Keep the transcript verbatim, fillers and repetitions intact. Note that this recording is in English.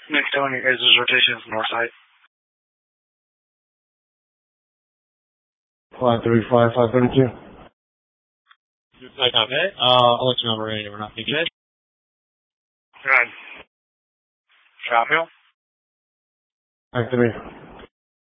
Next telling you guys' rotation from north side. five three five, five thirty-two. I copy it. Uh, I'll let you know we're ready. We're not thinking it. Good. Shop hill. Activate.